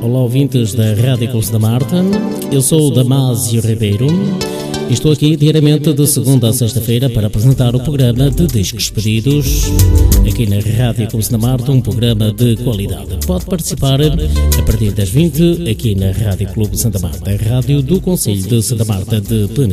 olá ouvintes da Rádio Clube Santa Marta. Eu sou o Damásio Ribeiro e estou aqui diariamente de segunda a sexta-feira para apresentar o programa de Discos Pedidos aqui na Rádio Clube Santa Marta, um programa de qualidade. Pode participar a partir das 20 aqui na Rádio Clube Santa Marta, a rádio do Concelho de Santa Marta de Peniche.